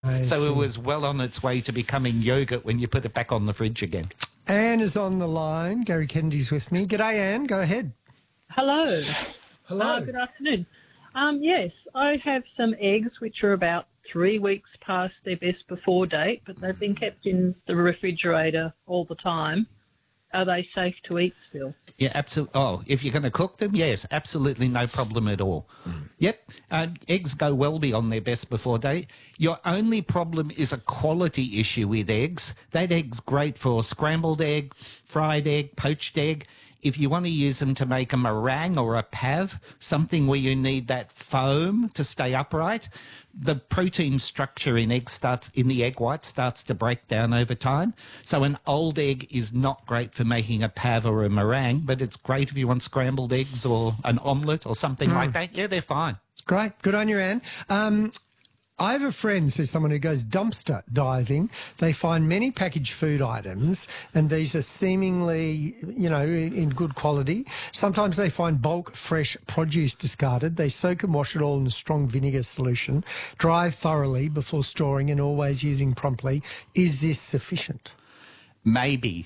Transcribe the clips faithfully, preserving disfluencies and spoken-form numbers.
I so see. it was well on its way to becoming yogurt when you put it back on the fridge again. Anne is on the line. Gary Kennedy's with me. G'day, Anne. Go ahead. Hello. Hello. Uh, good afternoon. Um, yes, I have some eggs which are about three weeks past their best before date, but they've been kept in the refrigerator all the time. Are they safe to eat still? Yeah, absolutely. Oh, if you're going to cook them, yes, absolutely no problem at all. Mm. Yep, uh, eggs go well beyond their best before date. Your only problem is a quality issue with eggs. That egg's great for scrambled egg, fried egg, poached egg. If you want to use them to make a meringue or a pav, something where you need that foam to stay upright, the protein structure in egg starts in the egg white starts to break down over time. So an old egg is not great for making a pav or a meringue, but it's great if you want scrambled eggs or an omelette or something mm. like that. Yeah, they're fine. Great. Good on you, Anne. Um, I have a friend, says someone who goes dumpster diving. They find many packaged food items, and these are seemingly, you know, in, in good quality. Sometimes they find bulk fresh produce discarded. They soak and wash it all in a strong vinegar solution, dry thoroughly before storing, and always using promptly. Is this sufficient? Maybe.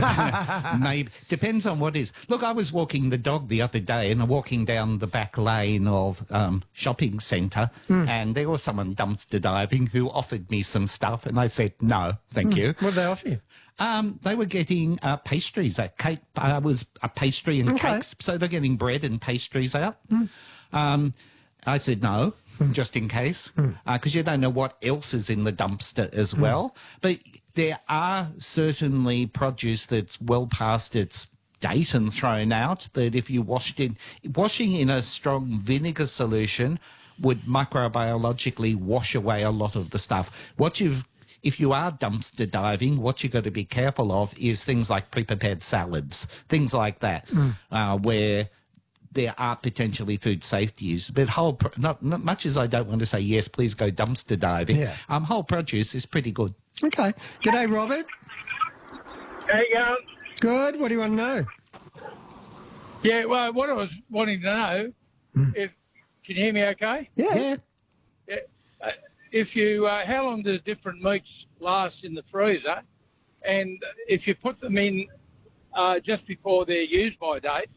Maybe. Depends on what is. Look, I was walking the dog the other day and I'm walking down the back lane of um, shopping centre mm. and there was someone dumpster diving who offered me some stuff and I said, no, thank mm. you. What did they offer you? Um, they were getting uh, pastries. A cake uh, was a pastry and okay. cakes. So they're getting bread and pastries out. Mm. Um, I said no. Mm. Just in case, because mm. uh, you don't know what else is in the dumpster as mm. well. But there are certainly produce that's well past its date and thrown out that if you washed it, washing in a strong vinegar solution would microbiologically wash away a lot of the stuff. What you've If you are dumpster diving, what you've got to be careful of is things like pre-prepared salads, things like that, mm. uh, where there are potentially food safety issues. But whole, not, not much as I don't want to say, yes, please go dumpster diving, yeah. um, whole produce is pretty good. Okay. G'day, Robert. How you going? Good. What do you want to know? Yeah, well, what I was wanting to know, mm. if, can you hear me okay? Yeah. yeah. yeah. Uh, if you, uh, how long do different meats last in the freezer? And if you put them in uh, just before their use-by date,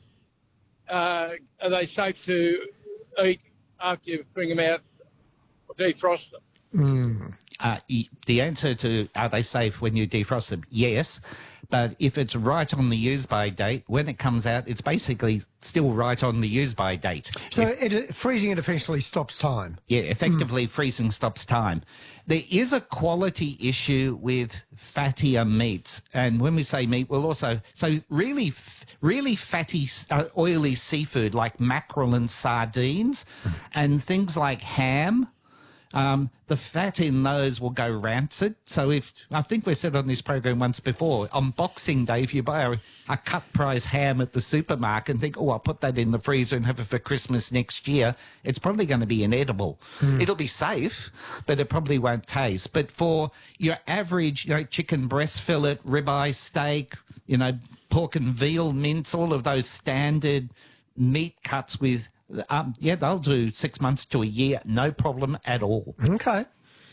Uh, are they safe to eat after you bring them out or defrost them? Mm. Uh, the answer to are they safe when you defrost them, yes. But if it's right on the use-by date, when it comes out, it's basically still right on the use-by date. So if, it, freezing it essentially stops time? Yeah, effectively mm. freezing stops time. There is a quality issue with fattier meats. And when we say meat, we'll also... So really, really fatty, uh, oily seafood like mackerel and sardines mm. and things like ham... Um, the fat in those will go rancid. So if, I think we've said on this program once before, on Boxing Day, if you buy a, a cut price ham at the supermarket and think, oh, I'll put that in the freezer and have it for Christmas next year, it's probably going to be inedible. Mm. It'll be safe, but it probably won't taste. But for your average, you know, chicken breast fillet, ribeye steak, you know, pork and veal mince, all of those standard meat cuts with Um, yeah, they'll do six months to a year, no problem at all. Okay.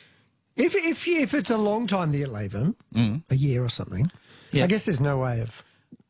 If if if it's a long time that you leave them, mm. a year or something, yeah. I guess there's no way of,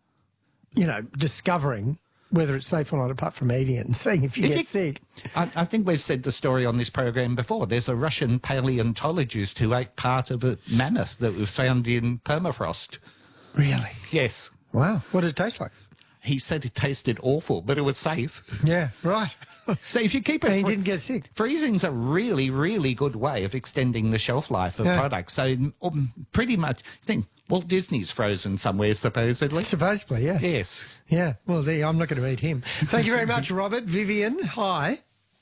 you know, discovering whether it's safe or not apart from eating it and seeing if you if get you, sick. I, I think we've said the story on this program before. There's a Russian paleontologist who ate part of a mammoth that was found in permafrost. Really? Yes. Wow. What did it taste like? He said it tasted awful, but it was safe. Yeah, right. So if you keep it... And he didn't get sick. Freezing's a really, really good way of extending the shelf life of yeah. products. So um, pretty much, I think Walt Disney's frozen somewhere, supposedly. Supposedly, yeah. Yes. Yeah, well, there, I'm not going to eat him. Thank you very much, Robert. Vivian, hi.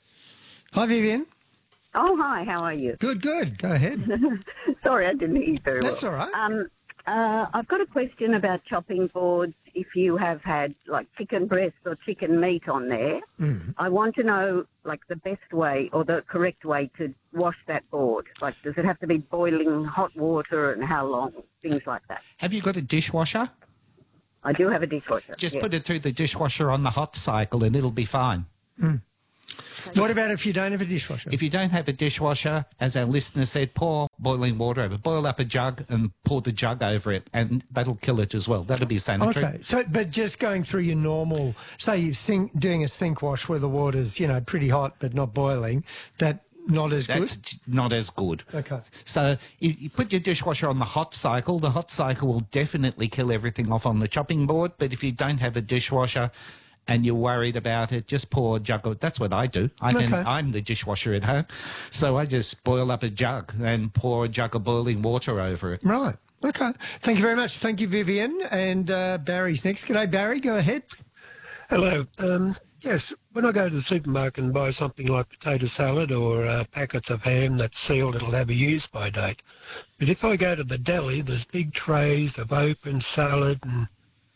Hi, Vivian. Oh, hi, how are you? Good, good. Go ahead. Sorry, I didn't hear you very well. That's all right. Um, uh, I've got a question about chopping boards. If you have had, like, chicken breast or chicken meat on there, mm. I want to know, like, the best way or the correct way to wash that board. Like, does it have to be boiling hot water and how long? Things like that. Have you got a dishwasher? I do have a dishwasher. Just yes. put it through the dishwasher on the hot cycle and it'll be fine. Mm. What about if you don't have a dishwasher? If you don't have a dishwasher, as our listener said, pour boiling water over. Boil up a jug and pour the jug over it, and that'll kill it as well. That'll be sanitary. Okay, so but just going through your normal, say you sink, doing a sink wash where the water's, you know, pretty hot but not boiling, that not as That's good? not as good. Okay. So you, you put your dishwasher on the hot cycle. The hot cycle will definitely kill everything off on the chopping board, but if you don't have a dishwasher and you're worried about it, just pour a jug of, that's what I do. I can, Okay. I'm the dishwasher at home. So I just boil up a jug and pour a jug of boiling water over it. Right. Okay. Thank you very much. Thank you, Vivian. And uh, Barry's next. G'day, Barry. Go ahead. Hello. Um, yes, when I go to the supermarket and buy something like potato salad or uh, packets of ham that's sealed, it'll have a use-by date. But if I go to the deli, there's big trays of open salad and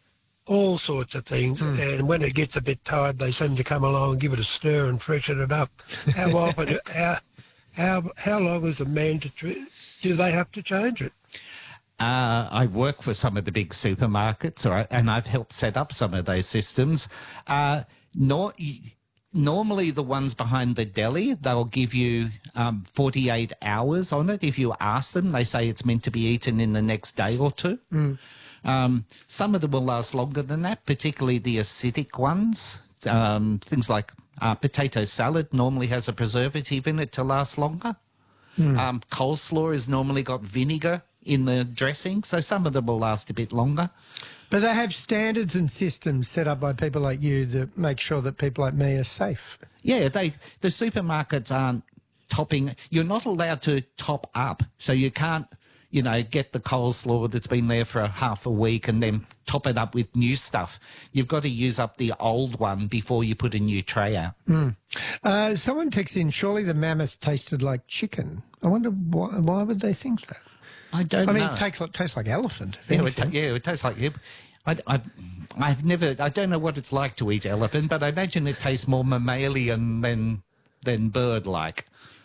all sorts of things, Mm. and when it gets a bit tired, they seem to come along and give it a stir and freshen it up. How often, how, how, how long is a mandatory, do they have to change it? Uh, I work for some of the big supermarkets, or, and I've helped set up some of those systems. Uh, nor, normally the ones behind the deli, they'll give you um, forty-eight hours on it. If you ask them, they say it's meant to be eaten in the next day or two. Mm. Um, some of them will last longer than that, particularly the acidic ones. Um, things like uh, potato salad normally has a preservative in it to last longer. Mm. Um, coleslaw has normally got vinegar in the dressing, so some of them will last a bit longer. But they have standards and systems set up by people like you that make sure that people like me are safe. Yeah, they the supermarkets aren't topping. You're not allowed to top up, so you can't, you know, get the coleslaw that's been there for a half a week and then top it up with new stuff. You've got to use up the old one before you put a new tray out. Mm. Uh, someone texted in, surely the mammoth tasted like chicken. I wonder why, why would they think that? I don't I mean, know. it tastes like, tastes like elephant. if Yeah, it, ta- anything. yeah, it tastes like. Yeah, I, I, I've never. I don't know what it's like to eat elephant, but I imagine it tastes more mammalian than than bird-like.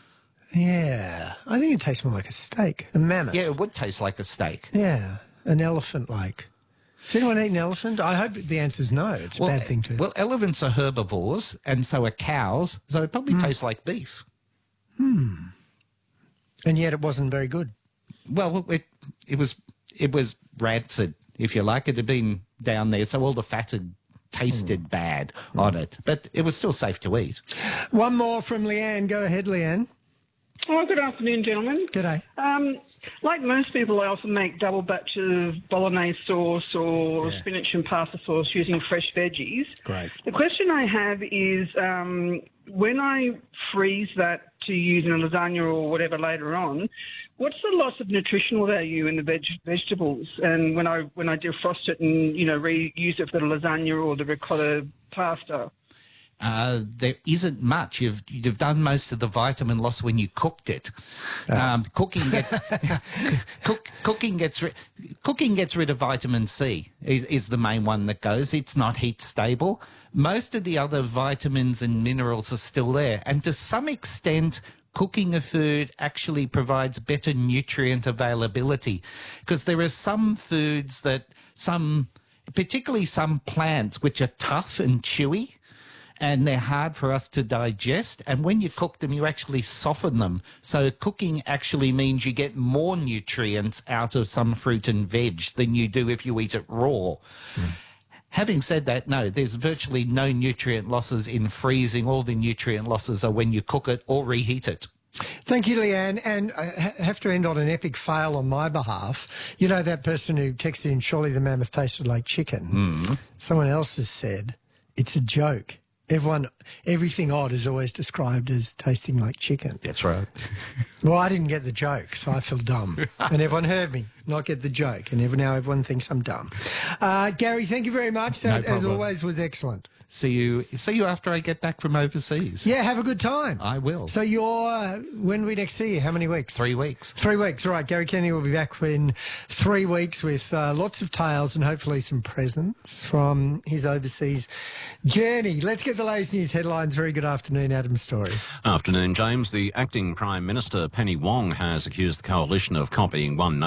Yeah, I think it tastes more like a steak, a mammoth. Yeah, it would taste like a steak. Yeah, an elephant-like. Does anyone eat an elephant? I hope the answer's no. It's a bad thing to. Well, elephants are herbivores, and so are cows, so it probably Mm. tastes like beef. Hmm. And yet it wasn't very good. Well, it it was it was rancid, if you like. It had been down there, so all the fat had tasted bad on it, but it was still safe to eat. One more from Leanne. Go ahead, Leanne. Oh, good afternoon, gentlemen. G'day. Um, like most people, I often make double batch of bolognese sauce or Yeah. spinach and pasta sauce using fresh veggies. Great. The question I have is um, when I freeze that to use in a lasagna or whatever later on, what's the loss of nutritional value in the veg- vegetables? And when I when I defrost it and you know reuse it for the lasagna or the ricotta pasta. Uh, there isn't much. You've you've done most of the vitamin loss when you cooked it. Um, cooking gets cook, cooking gets ri- cooking gets rid of vitamin C. Is, is the main one that goes. It's not heat stable. Most of the other vitamins and minerals are still there, and to some extent, cooking a food actually provides better nutrient availability, because there are some foods that some, particularly some plants, which are tough and chewy, and they're hard for us to digest. And when you cook them, you actually soften them. So cooking actually means you get more nutrients out of some fruit and veg than you do if you eat it raw. Mm. Having said that, no, there's virtually no nutrient losses in freezing. All the nutrient losses are when you cook it or reheat it. Thank you, Leanne. And I have to end on an epic fail on my behalf. You know that person who texted in, surely the mammoth tasted like chicken? Mm. Someone else has said, it's a joke. Everyone, everything odd is always described as tasting like chicken. That's right. Well, I didn't get the joke, so I feel dumb. And everyone heard me not get the joke, and every, now everyone thinks I'm dumb. Uh, Gary, thank you very much. That, No as problem. always, was excellent. See you. See you after I get back from overseas. Yeah, have a good time. I will. So you're, when do we next see you? How many weeks? Three weeks. Three weeks. All right. Gary Kenny will be back in three weeks with uh, lots of tales and hopefully some presents from his overseas journey. Let's get the latest news headlines. Very good afternoon, Adam Story. Afternoon, James. The acting Prime Minister, Penny Wong, has accused the coalition of copying One Nation with the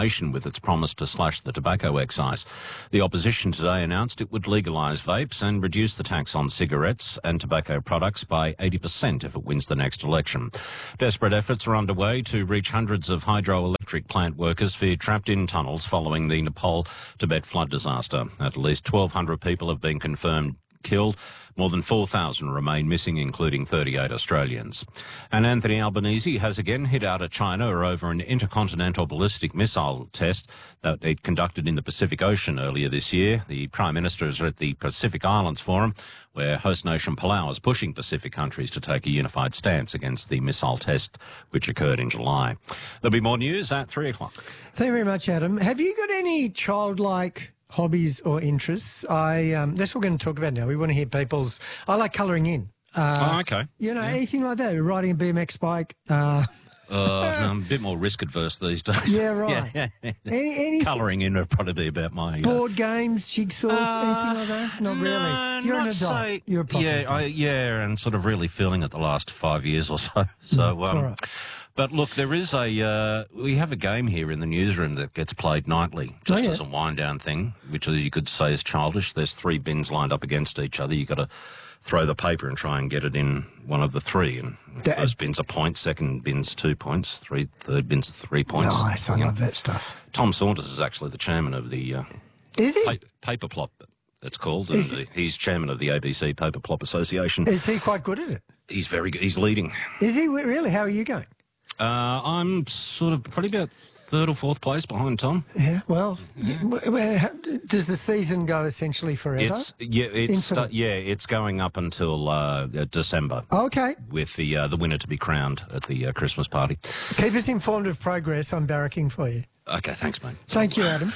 with its promise to slash the tobacco excise. The opposition today announced it would legalise vapes and reduce the tax on cigarettes and tobacco products by eighty percent if it wins the next election. Desperate efforts are underway to reach hundreds of hydroelectric plant workers feared trapped in tunnels following the Nepal Tibet flood disaster. At least twelve hundred people have been confirmed killed. More than four thousand remain missing, including thirty-eight Australians. And Anthony Albanese has again hit out at China over an intercontinental ballistic missile test that it conducted in the Pacific Ocean earlier this year. The Prime Minister is at the Pacific Islands Forum, where host nation Palau is pushing Pacific countries to take a unified stance against the missile test, which occurred in July. There'll be more news at three o'clock. Thank you very much, Adam. Have you got any childlike hobbies or interests? I um, that's what we're going to talk about now. We want to hear people's. I like colouring in. Uh, oh, okay. You know, Yeah. anything like that. Riding a B M X bike. Uh, Uh, I'm a bit more risk adverse these days. yeah, right. yeah, yeah. Any, any Colouring in would probably be about my... Uh, board games, jigsaws, anything like that? Not really. No, You're not an adult. say- You're a proper yeah, adult. I, yeah, and sort of really feeling it the last five years or so. So, um, all right. But look, there is a uh, we have a game here in the newsroom that gets played nightly, just Oh, yeah. as a wind down thing, which you could say is childish. There's three bins lined up against each other. You got to throw the paper and try and get it in one of the three. And That- first bin's a point, second bin's two points, three third bin's three points. Nice. I You know, love that stuff. Tom Saunders is actually the chairman of the uh, Is he? pa- Paper Plop, it's called. And Is- the- he's chairman of the A B C Paper Plop Association. Is he quite good at it? He's very good. He's leading. Is he really? How are you going? Uh, I'm sort of probably about third or fourth place behind Tom. Yeah. Well, yeah, well, how- does the season go essentially forever? It's yeah, it's Infinite. uh, yeah, it's going up until uh, December Okay. with the uh, the winner to be crowned at the uh, Christmas party. Keep us informed of progress. I'm barracking for you. Okay, thanks, mate. Thank you, Adam.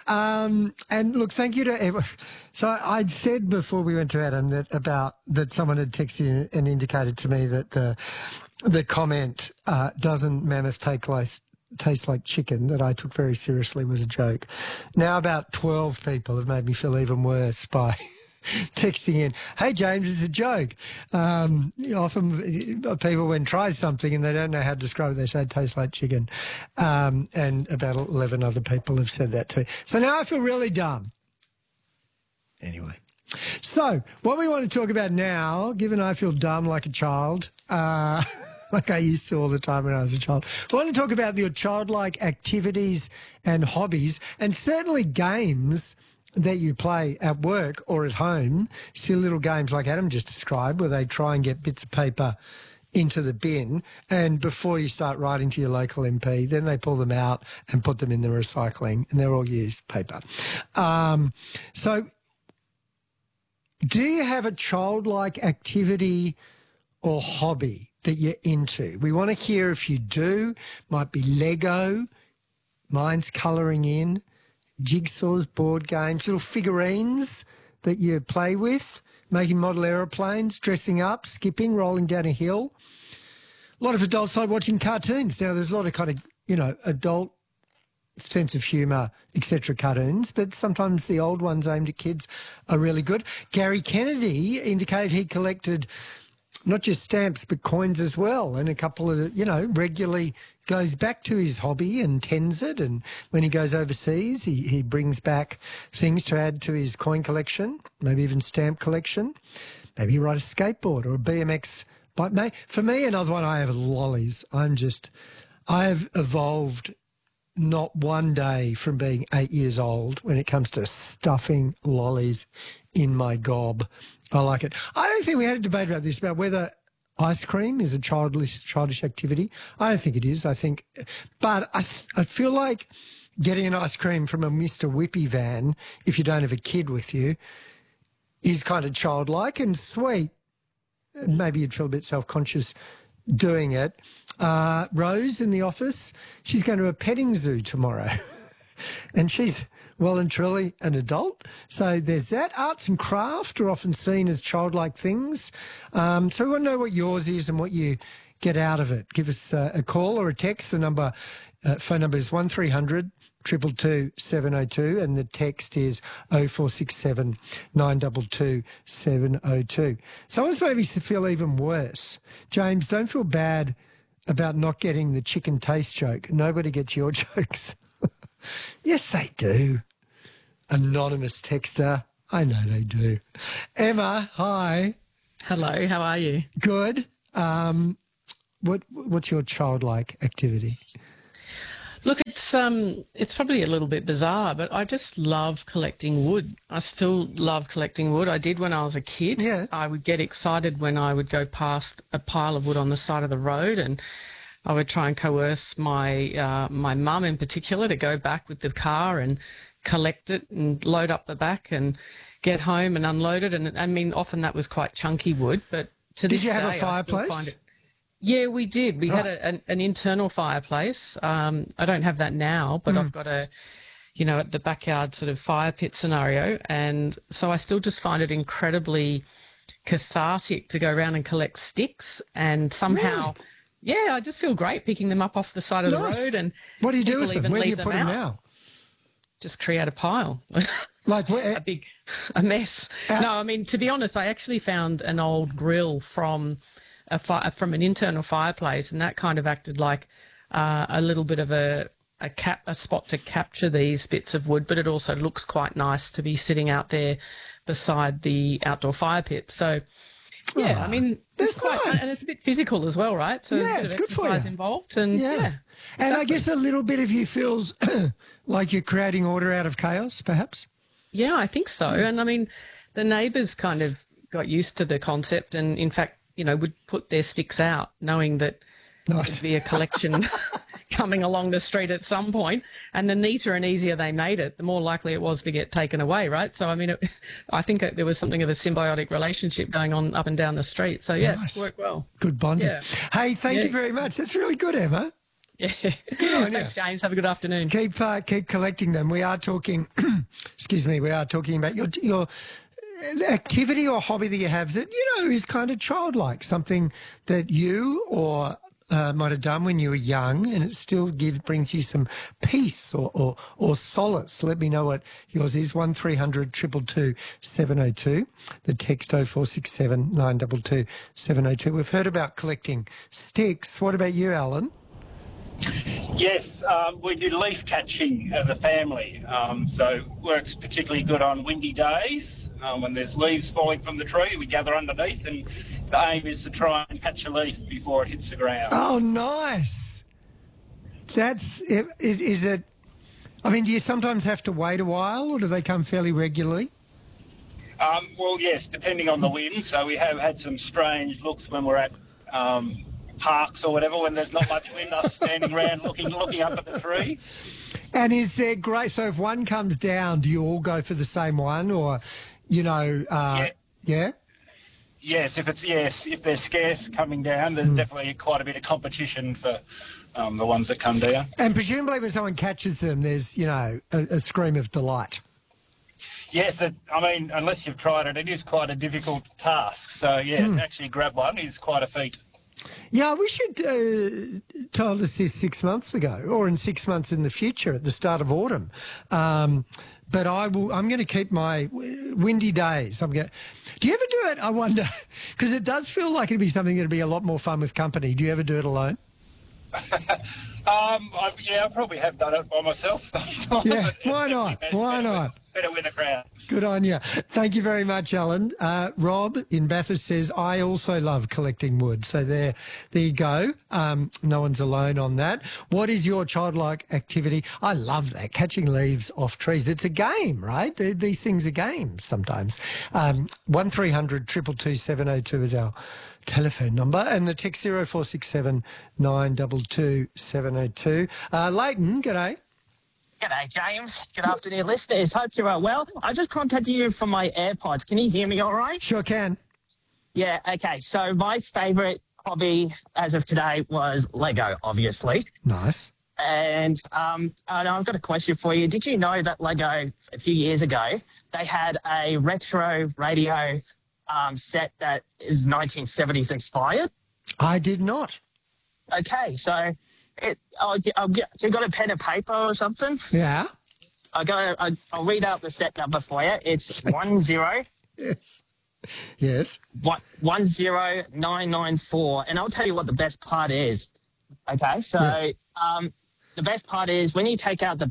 Um, and look, thank you to everyone. So I'd said before we went to Adam that about that someone had texted and indicated to me that the the comment uh, doesn't mammoth take like, taste like chicken that I took very seriously was a joke. Now about twelve people have made me feel even worse by texting in, "Hey James, it's a joke." Um, often people when try something and they don't know how to describe it, they say it tastes like chicken. Um, and about eleven other people have said that too. So now I feel really dumb. Anyway. So what we want to talk about now, given I feel dumb like a child, uh, like I used to all the time when I was a child, we want to talk about your childlike activities and hobbies, and certainly games that you play at work or at home. Silly little games like Adam just described, where they try and get bits of paper into the bin, and before you start writing to your local M P, then they pull them out and put them in the recycling, and they're all used paper. Um, so do you have a childlike activity or hobby that you're into? We want to hear if you do. Might be Lego, mine's colouring in, jigsaws, board games, little figurines that you play with, making model aeroplanes, dressing up, skipping, rolling down a hill. A lot of adults like watching cartoons. Now, there's a lot of kind of, you know, adult sense of humour, et cetera cartoons, but sometimes the old ones aimed at kids are really good. Gary Kennedy indicated he collected not just stamps but coins as well, and a couple of, you know, regularly goes back to his hobby and tends it, and when he goes overseas he, he brings back things to add to his coin collection, maybe even stamp collection. Maybe he ride a skateboard or a B M X bike. Mate, for me, another one I have is lollies. I'm just, I have evolved not one day from being eight years old when it comes to stuffing lollies in my gob. I like it. I don't think we had a debate about this, about whether ice cream is a childish childish activity. I don't think it is. I think, but I, th- I feel like getting an ice cream from a Mister Whippy van, if you don't have a kid with you, is kind of childlike and sweet. Maybe you'd feel a bit self-conscious doing it. Uh, Rose in the office, she's going to a petting zoo tomorrow. And she's well and truly an adult. So there's that. Arts and craft are often seen as childlike things. Um, so we want to know what yours is and what you get out of it. Give us uh, a call or a text. The number, uh, phone number is one three hundred two two two seven oh two, and the text is oh four six seven nine two two seven oh two. Someone's made me feel even worse. James, don't feel bad about not getting the chicken taste joke. Nobody gets your jokes. Yes, they do. Anonymous texter. I know they do. Emma, hi. Hello, how are you? Good. Um, what What's your childlike activity? Look, it's um, it's probably a little bit bizarre, but I just love collecting wood. I still love collecting wood. I did when I was a kid. Yeah. I would get excited when I would go past a pile of wood on the side of the road, and I would try and coerce my uh, my mum in particular to go back with the car and collect it and load up the back and get home and unload it. And I mean, often that was quite chunky wood, but to Did this you have day, a I still fireplace? find it. Yeah, we did. We had Right. a, an, an internal fireplace. Um, I don't have that now, but Mm. I've got a, you know, at the backyard sort of fire pit scenario. And so I still just find it incredibly cathartic to go around and collect sticks. And somehow, yeah, I just feel great picking them up off the side of Nice. the road. And What do you do people with them? even Where do you leave put them out. now? Just create a pile. Like where? a big a mess. Uh, no, I mean, to be honest, I actually found an old grill from a fi- from an internal fireplace, and that kind of acted like uh, a little bit of a a cap a spot to capture these bits of wood, but it also looks quite nice to be sitting out there beside the outdoor fire pit. So yeah, Oh, I mean, that's it's quite nice. and it's a bit physical as well, right? So Yeah, there's a it's bit of good for exercise you. involved, and Yeah. yeah, And I exactly. guess a little bit of you feels like you're creating order out of chaos, perhaps? Yeah, I think so. And I mean, the neighbours kind of got used to the concept and, in fact, you know, would put their sticks out knowing that Nice. there'd be a collection coming along the street at some point. And the neater and easier they made it, the more likely it was to get taken away, right? So, I mean, it, I think it, there was something of a symbiotic relationship going on up and down the street. So, yeah, Nice. it worked well. Good bonding. Yeah. Hey, thank Yeah. you very much. That's really good, Emma. Yeah. on Thanks, you. James. Have a good afternoon. Keep uh, keep collecting them. We are talking, excuse me, we are talking about your your activity or hobby that you have that, you know, is kind of childlike, something that you or uh, might have done when you were young, and it still give, brings you some peace or, or, or solace. Let me know what yours is. one three hundred two two two seven oh two. The text oh four six seven nine two two seven oh two. We've heard about collecting sticks. What about you, Alan? Yes, um, we do leaf catching as a family, um, so works particularly good on windy days. Um, when there's leaves falling from the tree, we gather underneath, and the aim is to try and catch a leaf before it hits the ground. Oh, nice. That's, is, is it, I mean, do you sometimes have to wait a while, or do they come fairly regularly? Um, well, yes, depending on the wind. So we have had some strange looks when we're at um, parks or whatever, when there's not much wind, us standing around looking looking up at the tree. And is there great, so if one comes down, do you all go for the same one, or, you know, uh, yeah? Yes, if it's yes, if they're scarce coming down, there's definitely quite a bit of competition for um, the ones that come down. And presumably when someone catches them, there's, you know, a, a scream of delight. Yes, it, I mean, unless you've tried it, it is quite a difficult task. So, yeah, to actually grab one is quite a feat. Yeah, I wish you'd uh, told us this six months ago, or in six months in the future at the start of autumn. Um, but I will. I'm going to keep my w- windy days. I'm going. Do you ever do it? I wonder, because it does feel like it'd be something that'd be a lot more fun with company. Do you ever do it alone? Um, I've, yeah, I probably have done it by myself sometimes. Yeah, but it's why not? definitely Why better not? With, better with a crowd. Good on you. Thank you very much, Alan. Uh, Rob in Bathurst says, I also love collecting wood. So there, there you go. Um, no one's alone on that. What is your childlike activity? I love that, catching leaves off trees. It's a game, right? They're, these things are games sometimes. Um, one three hundred two two two seven oh two is our telephone number, and the text zero four six seven nine two two seven oh two. Uh, Leighton, g'day. G'day, James. Good afternoon, listeners. Hope you are well. I just contacted you from my AirPods. Can you hear me all right? Sure can. Yeah, okay. So my favourite hobby as of today was Lego, obviously. Nice. And, um, and I've got a question for you. Did you know that Lego, a few years ago, they had a retro radio um, set that is nineteen seventies inspired? I did not. Okay, so it, I'll, I'll get, you got a pen and paper or something? Yeah. I'll go. I'll, I'll read out the set number for you. It's one zero. Yes. Yes. One one zero nine nine four, and I'll tell you what the best part is. Okay, so Yeah. um, the best part is when you take out the back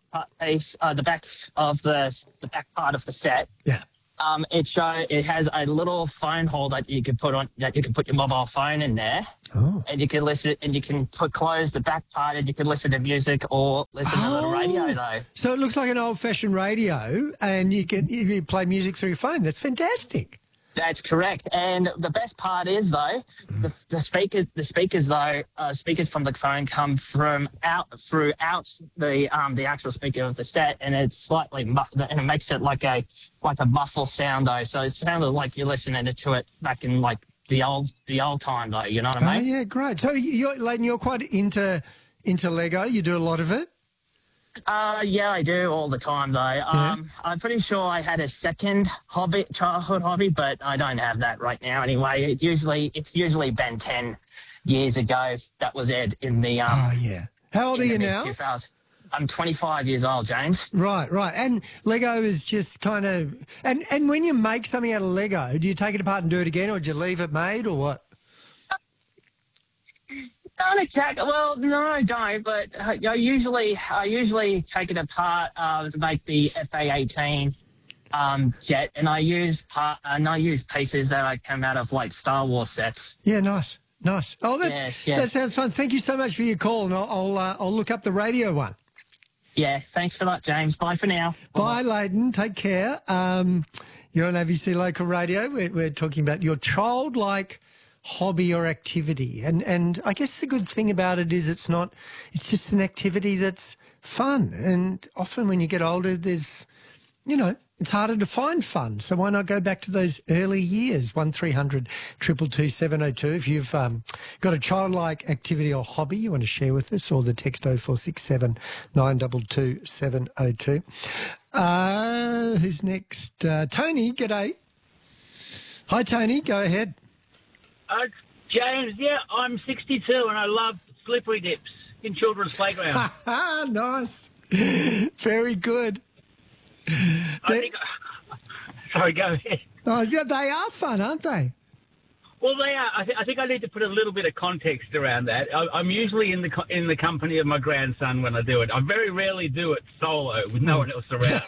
part- piece, uh, the back of the the back part of the set. Yeah. Um, it show it has a little phone holder that you can put on that you can put your mobile phone in there, Oh. and you can listen and you can put close the back part and you can listen to music or listen to the radio though. So it looks like an old-fashioned radio, and you can you can play music through your phone. That's fantastic. That's correct. And the best part is though, the, the speakers the speakers though uh, speakers from the phone come from out throughout the um the actual speaker of the set, and it's slightly muff- and it makes it like a like a muffle sound though. So it sounded like you're listening to it back in like the old the old time though. You know what I Oh mean? yeah, great. So you're, Leighton, you're quite into into Lego. You do a lot of it. Uh, yeah, I do all the time though. Um, I'm pretty sure I had a second hobby, childhood hobby, but I don't have that right now. Anyway, it usually it's usually been ten years ago. That was it in the um. Oh yeah. How old are you now? two thousand I'm twenty-five years old, James. Right, right. And Lego is just kind of and and when you make something out of Lego, do you take it apart and do it again, or do you leave it made, or what? Not exactly. Well, no, I don't. But uh, I usually, I usually take it apart uh, to make the F A eighteen um, jet, and I use part, and I use pieces that I come out of like Star Wars sets. Yeah, nice, nice. Oh, that Yes, yes. that sounds fun. Thank you so much for your call, and I'll I'll, uh, I'll look up the radio one. Yeah, thanks for that, James. Bye for now. Bye, Leighton. Take care. Um, you're on A B C Local Radio. We're, we're talking about your childlike hobby or activity, and and I guess the good thing about it is it's not. It's just an activity that's fun, and often when you get older, there's, you know, it's harder to find fun. So why not go back to those early years? One three hundred two two two seven oh two. If you've um, got a childlike activity or hobby you want to share with us, or the text oh four six seven nine two two seven oh two. Uh, who's next? Uh, Tony, g'day. Hi, Tony. Go ahead. Uh, James, yeah, I'm sixty-two and I love slippery dips in children's playgrounds. Nice. Very good. I think. Sorry, go ahead. Oh, yeah, they are fun, aren't they? Well, they are. I, th- I think I need to put a little bit of context around that. I- I'm usually in the co- in the company of my grandson when I do it. I very rarely do it solo with no one else around.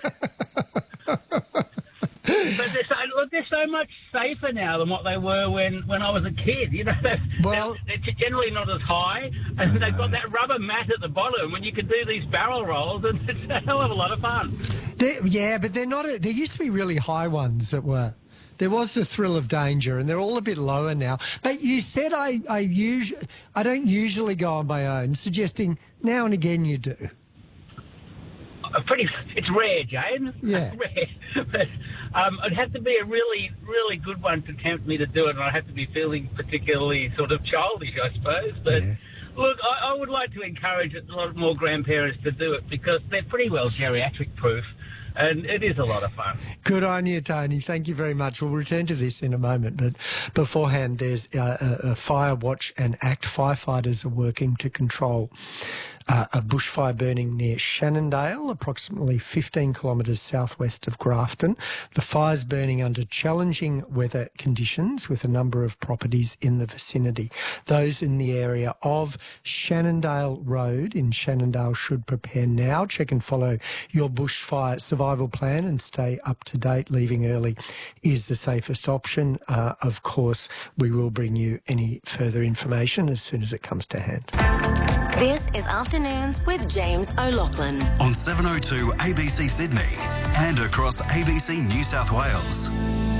But they're so, look, they're so much safer now than what they were when, when I was a kid. You know, they're, well, they're generally not as high, and they've got that rubber mat at the bottom, and you can do these barrel rolls, and it's a hell of a lot of fun. They're, yeah, but they're not. There used to be really high ones that were. There was the thrill of danger, and they're all a bit lower now. But you said I I usually I don't usually go on my own, suggesting now and again you do. Uh, pretty, it's rare, Jane. Yeah. Rare. But um, it'd have to be a really, really good one to tempt me to do it, and I'd have to be feeling particularly sort of childish, I suppose. But Yeah. look, I, I would like to encourage a lot more grandparents to do it because they're pretty well geriatric proof, and it is a lot of fun. Good on you, Tony. Thank you very much. We'll return to this in a moment. But beforehand, there's uh, a, a fire watch and act. Firefighters are working to control uh, a bushfire burning near Shannondale, approximately fifteen kilometres southwest of Grafton. The fire's burning under challenging weather conditions with a number of properties in the vicinity. Those in the area of Shannondale Road in Shannondale should prepare now. Check and follow your bushfire survival plan and stay up to date. Leaving early is the safest option. Uh, of course, we will bring you any further information as soon as it comes to hand. This is Afternoons with James O'Loughlin. On seven oh two A B C Sydney and across A B C New South Wales.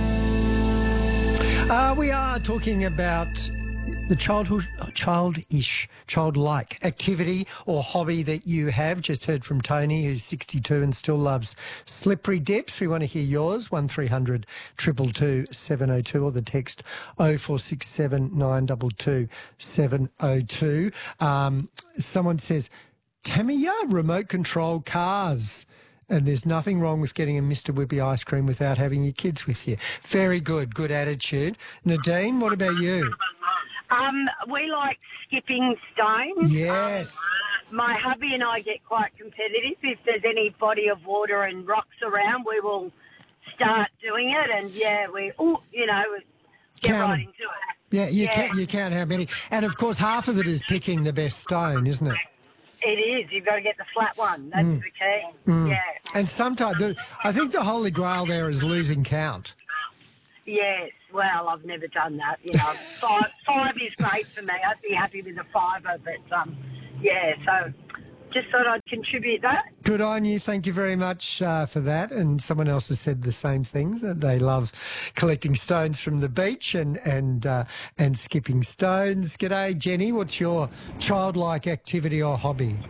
Uh, we are talking about the childhood, childish, childlike activity or hobby that you have. Just heard from Tony, who's sixty-two and still loves slippery dips. We want to hear yours. one three hundred two two two seven oh two or the text oh four six seven nine two two seven oh two. Um, someone says, Tamiya, remote control cars. And there's nothing wrong with getting a Mister Whippy ice cream without having your kids with you. Very good. Good attitude. Nadine, what about you? Um, we like skipping stones. Yes. Um, my hubby and I get quite competitive. If there's any body of water and rocks around, we will start doing it. And, yeah, we, ooh, you know, get Count right 'em. into it. Yeah, you Yeah. can't you can't have many. And, of course, half of it is picking the best stone, isn't it? It is. You've got to get the flat one. That's Mm. the key. Mm. Yeah. And sometimes, the, I think the holy grail there is losing count. Yes. Well, I've never done that. You know, five, five is great for me. I'd be happy with a fiver, but um, yeah. So, just thought I'd contribute that. Good on you. Thank you very much uh, for that. And someone else has said the same things. That they love collecting stones from the beach and and uh, and skipping stones. G'day, Jenny. What's your childlike activity or hobby?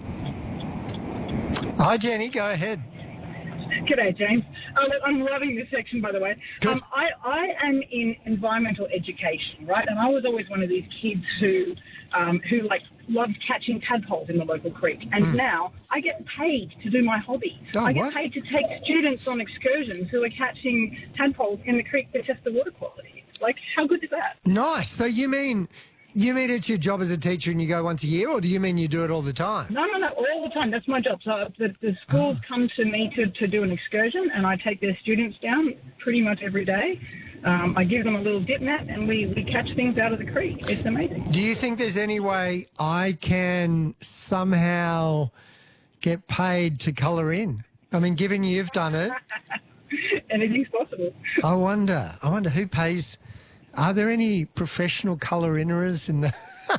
Hi, Jenny. Go ahead. G'day, James. Um, I'm loving this section, by the way. Um, I, I am in environmental education, right? And I was always one of these kids who, um, who like loved catching tadpoles in the local creek. And Mm. now I get paid to do my hobby. Oh, I get what? paid to take students on excursions who are catching tadpoles in the creek to test the water quality. Like, how good is that? Nice. So you mean you mean it's your job as a teacher and you go once a year, or do you mean you do it all the time? No, no, no, all the time. That's my job. So the, the schools come to me to, to do an excursion, and I take their students down pretty much every day. Um, I give them a little dip net, and we, we catch things out of the creek. It's amazing. Do you think there's any way I can somehow get paid to colour in? I mean, given you've done it, Anything's possible. I wonder. I wonder who pays. Are there any professional colour inners in the?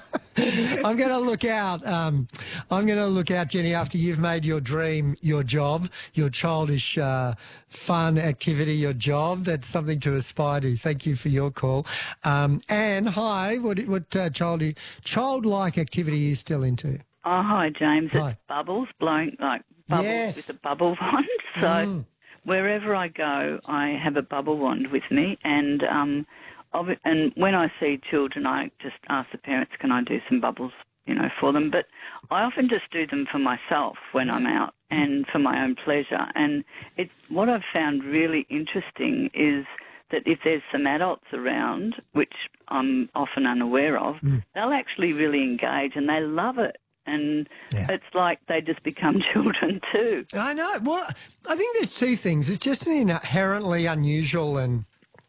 I'm going to look out. Um, I'm going to look out, Jenny, after you've made your dream your job, your childish uh, fun activity your job. That's something to aspire to. Thank you for your call. Um, Anne, hi. What what uh, childish, childlike activity are you still into? Oh, hi, James. Hi. It's bubbles, blowing like bubbles Yes. with a bubble wand. So Mm. wherever I go, I have a bubble wand with me, and um, ob- and when I see children, I just ask the parents, "Can I do some bubbles, you know, for them?" But I often just do them for myself when I'm out and for my own pleasure. And it's what I've found really interesting is that if there's some adults around, which I'm often unaware of, Mm. they'll actually really engage and they love it. And it's like they just become children too. I know. Well, I think there's two things. It's just an inherently unusual and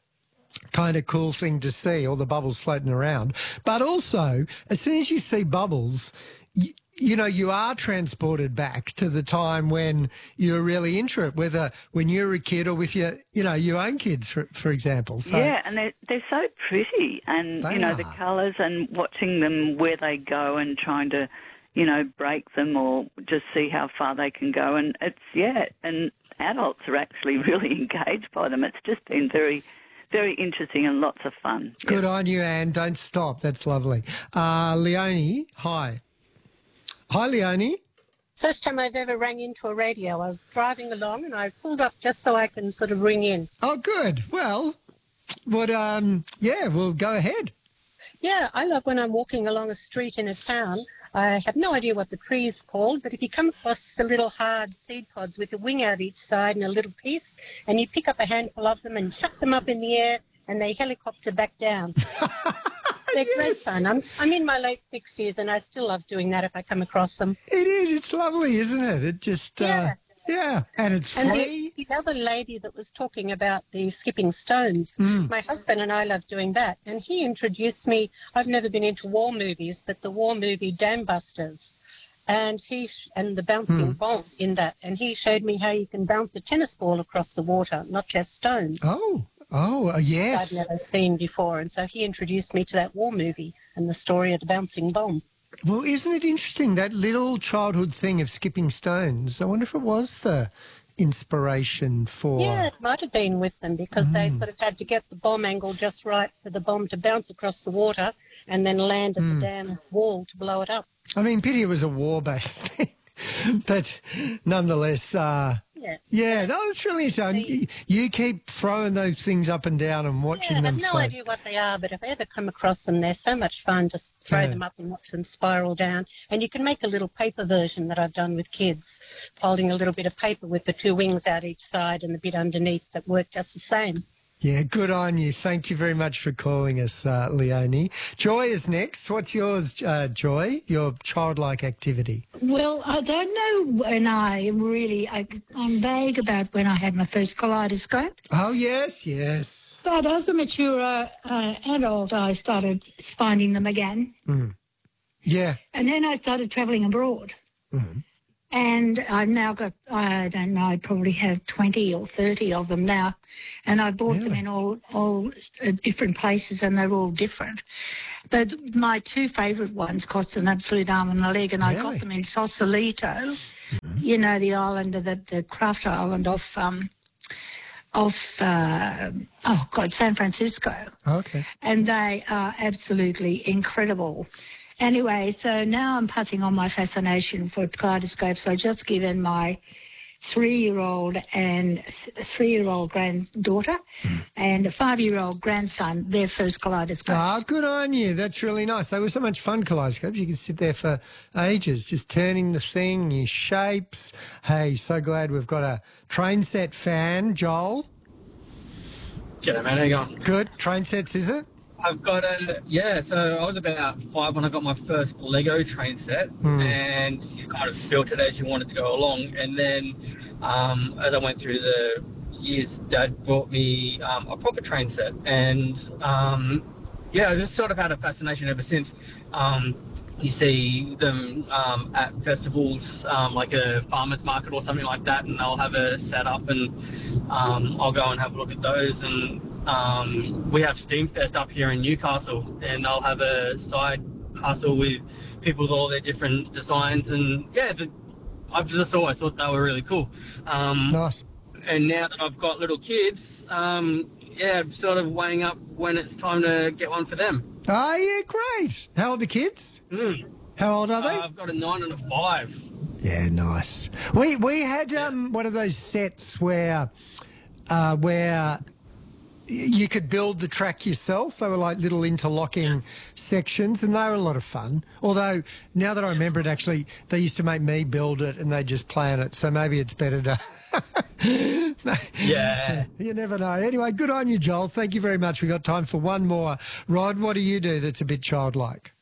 kind of cool thing to see, all the bubbles floating around. But also, as soon as you see bubbles, you, you know, you are transported back to the time when you were really into it, whether when you were a kid or with your, you know, your own kids, for, for example. So, Yeah, and they're, they're so pretty. And, They you know, the are. colours and watching them where they go and trying to, you know, break them or just see how far they can go. And it's, yeah, and adults are actually really engaged by them. It's just been very, very interesting and lots of fun. Good on you, Anne. Don't stop. That's lovely. Uh, Leonie, hi. Hi, Leonie. First time I've ever rang into a radio. I was driving along and I pulled up just so I can sort of ring in. Oh, good. Well, what? Um, yeah, well, go ahead. Yeah, I love when I'm walking along a street in a town. I have no idea what the tree's called, but if you come across the little hard seed pods with a wing out each side and a little piece, and you pick up a handful of them and chuck them up in the air, and they helicopter back down. They're great fun. I'm, I'm in my late sixties, and I still love doing that if I come across them. It is. It's lovely, isn't it? It just, Yeah. uh, yeah, and it's And free. the, the other lady that was talking about the skipping stones, Mm. my husband and I love doing that. And he introduced me, I've never been into war movies, but the war movie Dam Busters. And he sh- and the bouncing Mm. bomb in that. And he showed me how you can bounce a tennis ball across the water, not just stones. Oh, oh, uh, yes. I'd never seen before. And so he introduced me to that war movie and the story of the bouncing bomb. Well, isn't it interesting, that little childhood thing of skipping stones? I wonder if it was the inspiration for... Yeah, it might have been with them because they Mm. sort of had to get the bomb angle just right for the bomb to bounce across the water and then land at Mm. the dam wall to blow it up. I mean, pity it was a war-based thing. But nonetheless, uh, Yeah. yeah, no, it's really interesting. You, you keep throwing those things up and down and watching Yeah, I them have no float. idea what they are, but if I ever come across them, they're so much fun. Just throw Yeah. them up and watch them spiral down. And you can make a little paper version that I've done with kids, folding a little bit of paper with the two wings out each side and the bit underneath that work just the same. Yeah, good on you. Thank you very much for calling us, uh, Leonie. Joy is next. What's yours, uh, Joy, your childlike activity? Well, I don't know when I really, I, I'm vague about when I had my first kaleidoscope. Oh, yes, yes. But as a mature uh, adult, I started finding them again. Mm. Yeah. And then I started travelling abroad. Mm. And I've now got, I don't know, I probably have twenty or thirty of them now. And I bought them in all, all uh, different places, and they're all different. But my two favourite ones cost an absolute arm and a leg, and I Really? got them in Sausalito, mm-hmm. you know, the island, of the, the craft island off, um, off uh, oh, God, San Francisco. Okay. And they are absolutely incredible. Anyway, so now I'm passing on my fascination for kaleidoscopes. So I've just given my three-year-old and three-year-old granddaughter mm. and a five-year-old grandson their first kaleidoscope. Ah, good on you. That's really nice. They were so much fun, kaleidoscopes. You could sit there for ages just turning the thing, new shapes. Hey, so glad we've got a train set fan, Joel. G'day, man. How you going? Good. Train sets, is it? I've got a, yeah, so I was about five when I got my first Lego train set, Mm. and you kind of built it as you wanted to go along. And then um, as I went through the years, Dad bought me um, a proper train set. And um, yeah, I just sort of had a fascination ever since. Um, you see them um, at festivals, um, like a farmer's market or something like that, and they'll have a setup, and um, I'll go and have a look at those. And Um, we have Steamfest up here in Newcastle, and they'll have a side hustle with people with all their different designs, and yeah, the, I've just always thought they were really cool. Um, nice. And now that I've got little kids, um, yeah, I'm sort of weighing up when it's time to get one for them. Oh, yeah, great. How old are the kids? Mm. How old are they? Uh, I've got a nine and a five. Yeah, nice. We we had um, one of those sets where uh, where you could build the track yourself. They were like little interlocking sections, and they were a lot of fun. Although, now that I remember it, actually, they used to make me build it and they just plan it. So maybe it's better to... Yeah. You never know. Anyway, good on you, Joel. Thank you very much. We've got time for one more. Rod, what do you do that's a bit childlike?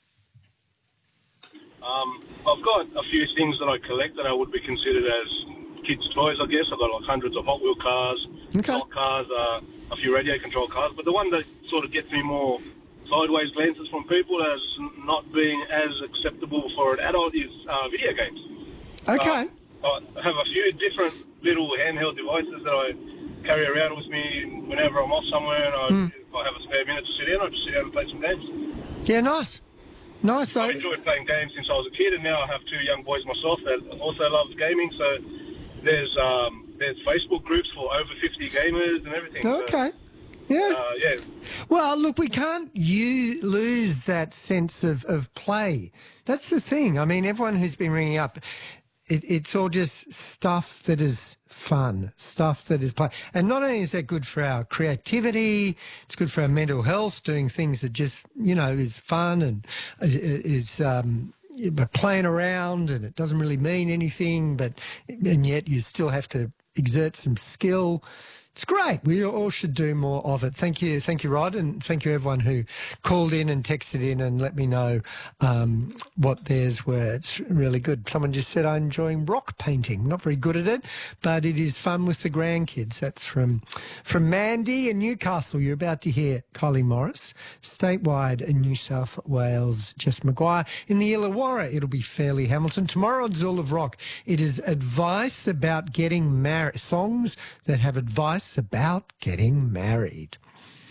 Um, I've got a few things that I collect that I would be considered as kids' toys, I guess. I've got like hundreds of Hot Wheel cars, okay. hot cars, uh, a few radio control cars, but the one that sort of gets me more sideways glances from people as not being as acceptable for an adult is uh, video games. Okay. Uh, I have a few different little handheld devices that I carry around with me whenever I'm off somewhere, and I, Mm. if I have a spare minute to sit down, I just sit down and play some games. Yeah, nice. Nice. I've enjoyed playing games since I was a kid, and now I have two young boys myself that also love gaming, so there's um, there's Facebook groups for over fifty gamers and everything. so, Okay. Yeah. Uh, yeah. Well, look, we can't you lose that sense of, of play. That's the thing. I mean, everyone who's been ringing up, it, it's all just stuff that is fun, stuff that is play. And not only is that good for our creativity, it's good for our mental health, doing things that just, you know, is fun and is um, playing around, and it doesn't really mean anything, but and yet you still have to exert some skill. It's great. We all should do more of it. Thank you. Thank you, Rod. And thank you, everyone who called in and texted in and let me know um, what theirs were. It's really good. Someone just said, I'm enjoying rock painting. Not very good at it, but it is fun with the grandkids. That's from, from Mandy in Newcastle. You're about to hear Kylie Morris. Statewide in New South Wales, Jess Maguire. In the Illawarra, it'll be Fairleigh Hamilton. Tomorrow on Zul of Rock, it is advice about getting married. Songs that have advice about getting married.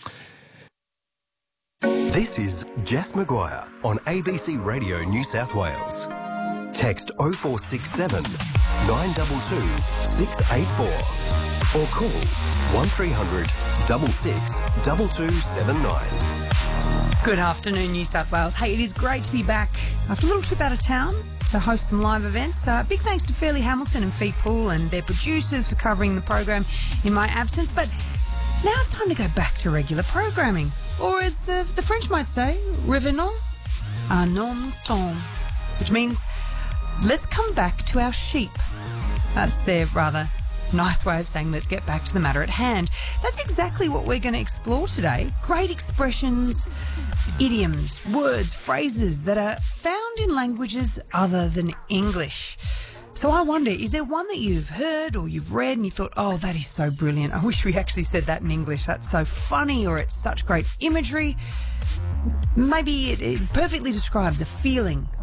This is Jess Maguire on A B C Radio New South Wales. Text oh four six seven, nine two two, six eight four or call one three hundred, six six, two two seven nine. Good afternoon, New South Wales. Hey, it is great to be back after a little trip out of town to host some live events. Uh, big thanks to Fairleigh Hamilton and Feet Pool and their producers for covering the program in my absence. But now it's time to go back to regular programming. Or as the, the French might say, revenons à nos moutons, which means let's come back to our sheep. That's their rather nice way of saying let's get back to the matter at hand. That's exactly what we're going to explore today. Great expressions, idioms, words, phrases that are found in languages other than English. So I wonder, is there one that you've heard or you've read and you thought, oh, that is so brilliant. I wish we actually said that in English. That's so funny, or it's such great imagery. Maybe it, it perfectly describes a feeling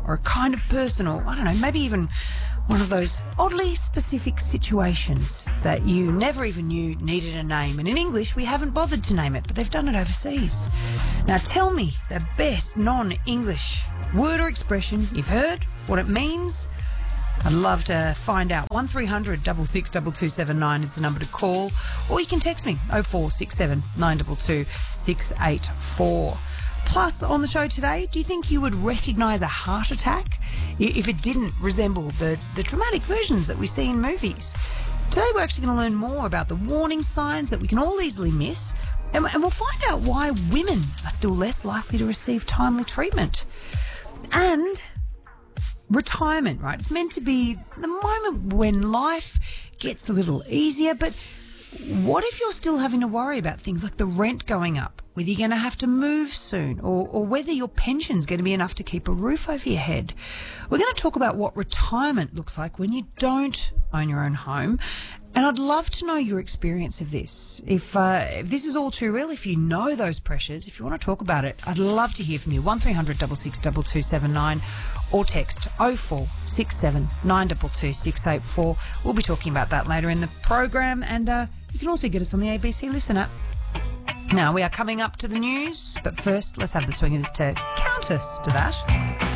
or a kind of person, or I don't know, maybe even one of those oddly specific situations that you never even knew needed a name. And in English, we haven't bothered to name it, but they've done it overseas. Now tell me the best non-English word or expression you've heard, what it means. I'd love to find out. one three hundred six six two two seven nine is the number to call, or you can text me oh four six seven nine two two six eight four. Plus, on the show today, do you think you would recognise a heart attack if it didn't resemble the, the traumatic versions that we see in movies? Today we're actually going to learn more about the warning signs that we can all easily miss, and, and we'll find out why women are still less likely to receive timely treatment. And retirement, right? It's meant to be the moment when life gets a little easier, but what if you're still having to worry about things like the rent going up, whether you're going to have to move soon, or, or whether your pension's going to be enough to keep a roof over your head? We're going to talk about what retirement looks like when you don't own your own home. And I'd love to know your experience of this. If, uh, if this is all too real, if you know those pressures, if you want to talk about it, I'd love to hear from you. one three hundred six six two two seven nine or text oh four six seven nine two two six eight four. We'll be talking about that later in the program, and uh, you can also get us on the A B C Listen app. Now, we are coming up to the news, but first, let's have the swingers to count us to that.